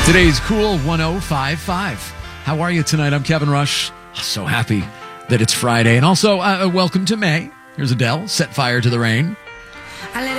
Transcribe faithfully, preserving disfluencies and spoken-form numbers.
Today's Cool one oh five point five. How are you tonight? I'm Kevin Rush. So happy that it's Friday. And also, uh, welcome to May. Here's Adele, Set Fire to the Rain.